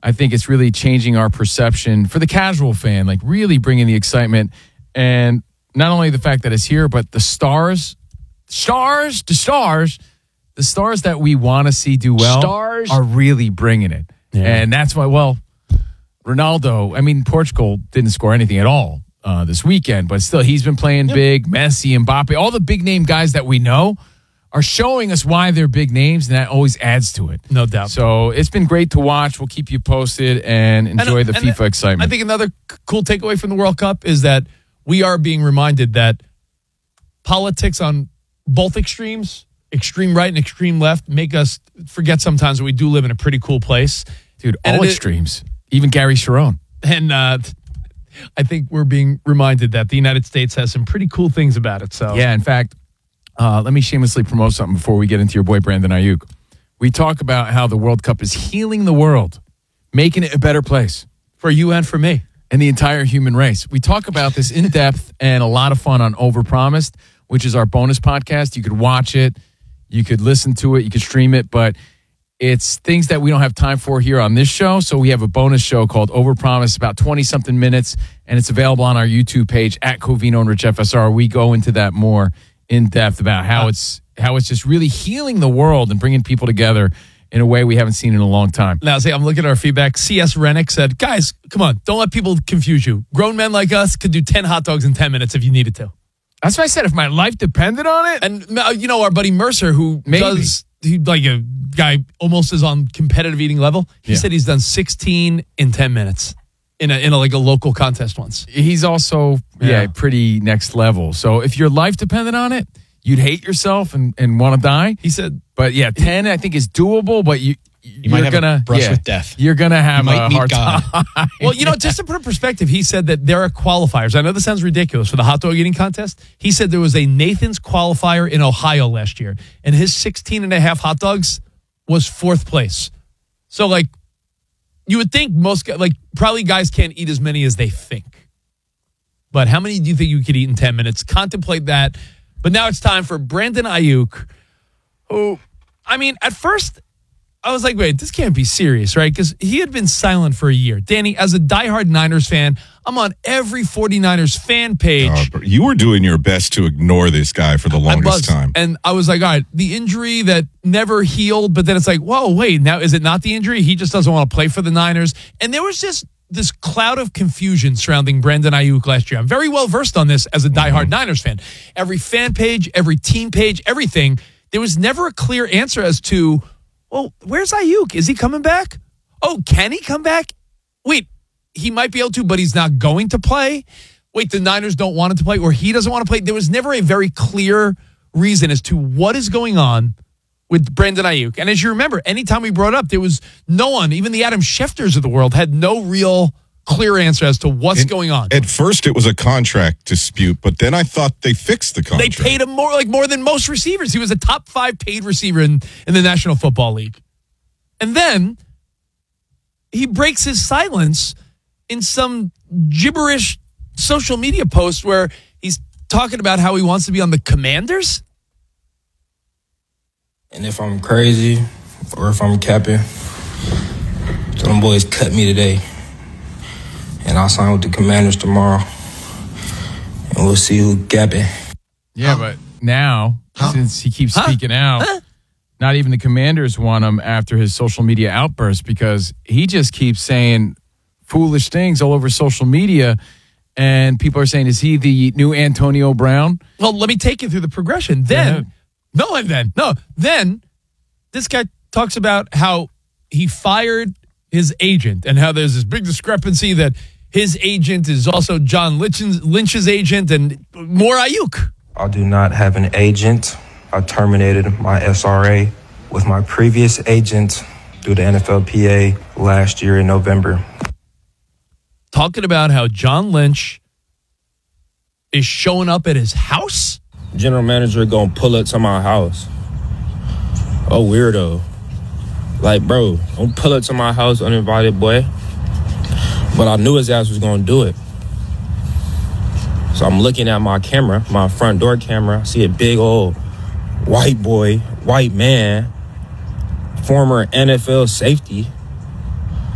I think it's really changing our perception for the casual fan, like really bringing the excitement. And not only the fact that it's here, but the stars that we want to see do well are really bringing it. Yeah. And that's why, Ronaldo, Portugal didn't score anything at all this weekend, but still, he's been playing big. Messi, Mbappe, all the big name guys that we know are showing us why they're big names, and that always adds to it. No doubt. So it's been great to watch. We'll keep you posted and enjoy the FIFA excitement. I think another cool takeaway from the World Cup is that we are being reminded that politics on both extremes, extreme right and extreme left, make us forget sometimes that we do live in a pretty cool place. Dude, all extremes. Even Gary Sharon. And I think we're being reminded that the United States has some pretty cool things about it. So yeah, in fact, let me shamelessly promote something before we get into your boy, Brandon Ayuk. We talk about how the World Cup is healing the world, making it a better place. For you and for me. And the entire human race. We talk about this in depth and a lot of fun on Overpromised, which is our bonus podcast. You could watch it, you could listen to it, you could stream it, but it's things that we don't have time for here on this show. So we have a bonus show called Overpromised, about 20-something minutes, and it's available on our YouTube page at Covino and Rich FSR. We go into that more in depth about how it's just really healing the world and bringing people together in a way we haven't seen in a long time. Now, I'm looking at our feedback. C.S. Rennick said, guys, come on, don't let people confuse you. Grown men like us could do 10 hot dogs in 10 minutes if you needed to. That's what I said, if my life depended on it. And, our buddy Mercer, who like a guy almost is on competitive eating level, he said he's done 16 in 10 minutes in a local contest once. He's also pretty next level. So if your life depended on it, you'd hate yourself and want to die. He said, but 10 I think is doable, but you might have a brush with death. You're gonna have a hard time. Well, just to put in perspective, he said that there are qualifiers. I know this sounds ridiculous for the hot dog eating contest. He said there was a Nathan's qualifier in Ohio last year, and his 16 and a half hot dogs was 4th place. So, you would think probably guys can't eat as many as they think. But how many do you think you could eat in 10 minutes? Contemplate that. But now it's time for Brandon Ayuk, who, at first, I was like, wait, this can't be serious, right? Because he had been silent for a year. Danny, as a diehard Niners fan, I'm on every 49ers fan page. You were doing your best to ignore this guy for the longest time. And I was like, all right, the injury that never healed, but then it's like, whoa, wait, now is it not the injury? He just doesn't want to play for the Niners. And there was just this cloud of confusion surrounding Brandon Ayuk last year. I'm very well versed on this as a diehard Niners fan. Every fan page, every team page, everything, there was never a clear answer as to, well, where's Ayuk? Is he coming back? Oh, can he come back? Wait, he might be able to, but he's not going to play? Wait, the Niners don't want him to play, or he doesn't want to play? There was never a very clear reason as to what is going on with Brandon Ayuk. And as you remember, anytime we brought it up, there was no one, even the Adam Schefters of the world, had no real clear answer as to what's going on. At first, it was a contract dispute, but then I thought they fixed the contract. They paid him more than most receivers. He was a top 5 paid receiver in the National Football League. And then he breaks his silence in some gibberish social media post where he's talking about how he wants to be on the Commanders. And if I'm crazy or if I'm capping, so them boys cut me today. And I'll sign with the Commanders tomorrow. And we'll see who gapping. Yeah, but now, since he keeps speaking out, not even the Commanders want him after his social media outburst because he just keeps saying foolish things all over social media. And people are saying, is he the new Antonio Brown? Well, let me take you through the progression. Then this guy talks about how he fired his agent and how there's this big discrepancy that his agent is also John Lynch's agent and more Ayuk. I do not have an agent. I terminated my SRA with my previous agent through the NFLPA last year in November. Talking about how John Lynch is showing up at his house? General manager gonna pull up to my house. Oh, weirdo. Like, bro, don't pull up to my house uninvited, boy. But I knew his ass was gonna do it. So I'm looking at my camera, my front door camera. I see a big old white boy, white man, former NFL safety,